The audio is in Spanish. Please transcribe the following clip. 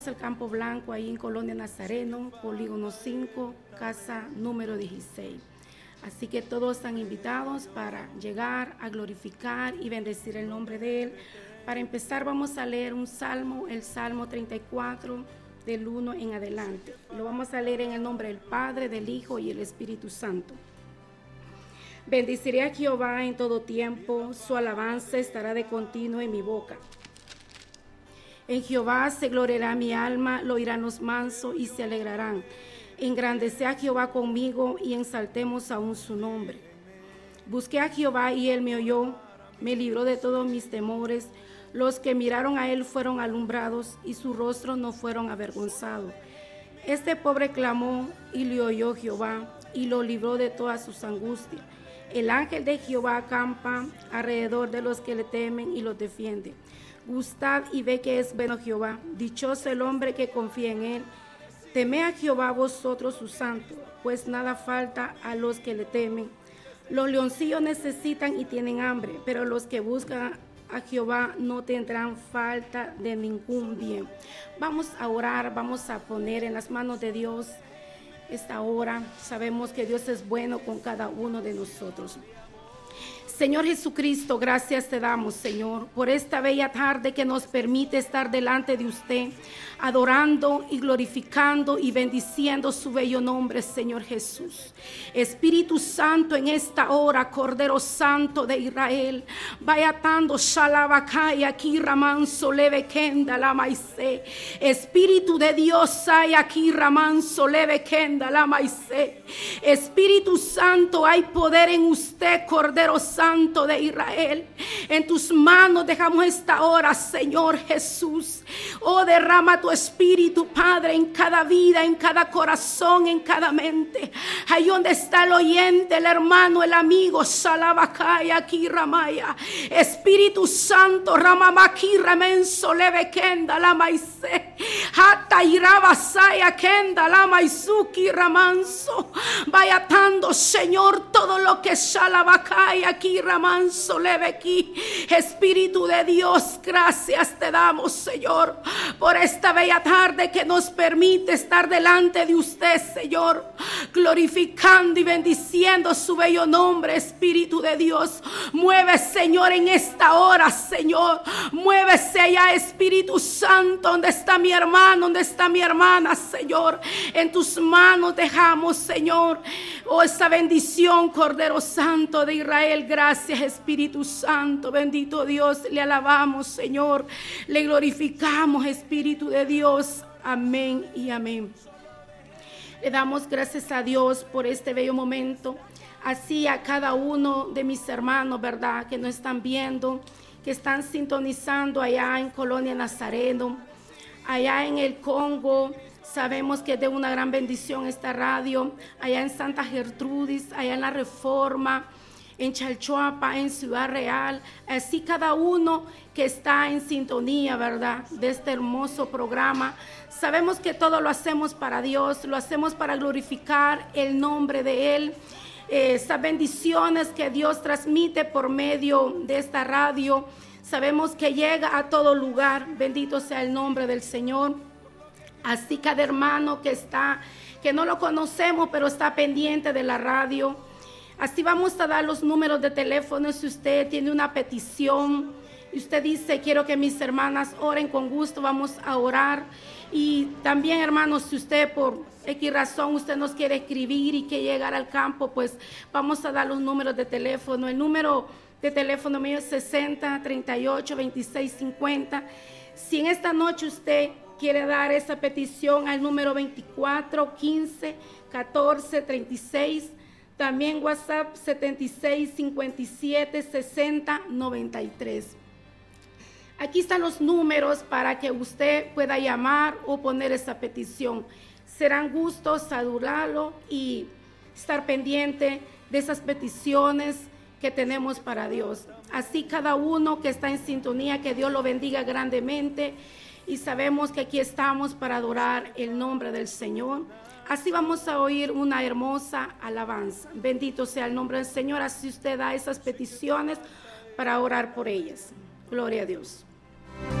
El Campo Blanco, ahí en Colonia Nazareno, Polígono 5, casa número 16. Así que todos están invitados para llegar a glorificar y bendecir el nombre de Él. Para empezar vamos a leer un salmo, el Salmo 34, del 1 en adelante. Lo vamos a leer en el nombre del Padre, del Hijo y el Espíritu Santo. Bendeciré a Jehová en todo tiempo, su alabanza estará de continuo en mi boca. En Jehová se gloriará mi alma, lo oirán los mansos y se alegrarán. Engrandece a Jehová conmigo y ensaltemos aún su nombre. Busqué a Jehová y él me oyó, me libró de todos mis temores. Los que miraron a él fueron alumbrados y su rostro no fueron avergonzados. Este pobre clamó y le oyó Jehová y lo libró de todas sus angustias. El ángel de Jehová acampa alrededor de los que le temen y los defiende. Gustad y ve que es bueno Jehová, dichoso el hombre que confía en él. Temed a Jehová vosotros sus santos, pues nada falta a los que le temen. Los leoncillos necesitan y tienen hambre, pero los que buscan a Jehová no tendrán falta de ningún bien. Vamos a orar, vamos a poner en las manos de Dios esta hora. Sabemos que Dios es bueno con cada uno de nosotros. Señor Jesucristo, gracias te damos, Señor, por esta bella tarde que nos permite estar delante de usted, adorando y glorificando y bendiciendo su bello nombre, Señor Jesús. Espíritu Santo, en esta hora, Cordero Santo de Israel, vaya atando Shalabacay, aquí Ramanso leve kenda la maise. Espíritu de Dios, hay aquí Ramanso leve kenda la maise. Espíritu Santo, hay poder en usted, Cordero Santo de Israel. En tus manos dejamos esta hora, Señor Jesús. Oh, derrama tu espíritu, Padre, en cada vida, en cada corazón, en cada mente. Ahí donde está el oyente, el hermano, el amigo, Salabacaya, aquí Ramaya. Espíritu Santo, Ramamaki, Remenso, Levekenda, la Maise. Hata Irabasaya, Kenda, la Maisuki, Ramanso. Vaya atando, Señor, todo lo que Salabacaya, aquí Ramanso, Leveki. Espíritu de Dios, gracias te damos, Señor, por esta bella tarde que nos permite estar delante de usted, Señor, glorificando y bendiciendo su bello nombre. Espíritu de Dios, mueve, Señor, en esta hora, Señor, muévese allá, Espíritu Santo, donde está mi hermano, donde está mi hermana, Señor, en tus manos dejamos, Señor, oh, esa bendición, Cordero Santo de Israel. Gracias, Espíritu Santo, bendito Dios, le alabamos, Señor, le glorificamos, Espíritu de Dios. Amén y amén. Le damos gracias a Dios por este bello momento. Así a cada uno de mis hermanos, ¿verdad?, que nos están viendo, que están sintonizando allá en Colonia Nazareno, allá en el Congo. Sabemos que es de una gran bendición esta radio, allá en Santa Gertrudis, allá en La Reforma, en Chalchuapa, en Ciudad Real. Así cada uno que está en sintonía, ¿verdad?, de este hermoso programa. Sabemos que todo lo hacemos para Dios, lo hacemos para glorificar el nombre de Él. Estas bendiciones que Dios transmite por medio de esta radio, sabemos que llega a todo lugar. Bendito sea el nombre del Señor. Así cada hermano que está, que no lo conocemos, pero está pendiente de la radio. Así vamos a dar los números de teléfono. Si usted tiene una petición y usted dice, quiero que mis hermanas oren, con gusto vamos a orar. Y también, hermanos, si usted por X razón usted nos quiere escribir y quiere llegar al campo, pues vamos a dar los números de teléfono. El número de teléfono mío es 60 38 26 50. Si en esta noche usted quiere dar esa petición al número 24 15 14 36, también WhatsApp 76 57 60 93. Aquí están los números para que usted pueda llamar o poner esa petición. Serán gustos saludarlo y estar pendiente de esas peticiones que tenemos para Dios. Así cada uno que está en sintonía, que Dios lo bendiga grandemente. Y sabemos que aquí estamos para adorar el nombre del Señor. Así vamos a oír una hermosa alabanza. Bendito sea el nombre del Señor. Así usted da esas peticiones para orar por ellas. Gloria a Dios.